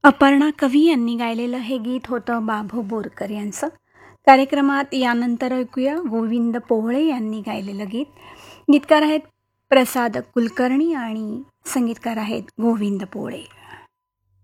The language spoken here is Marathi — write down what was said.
अपर्णा कवी यांनी गायलेलं हे गीत होतं बाभू बोरकर यांचं. कार्यक्रमात यानंतर ऐकूया गोविंद पोहळे यांनी गायलेलं गीत. गीतकार आहेत प्रसाद कुलकर्णी आणि संगीतकार आहेत गोविंद पोहळे.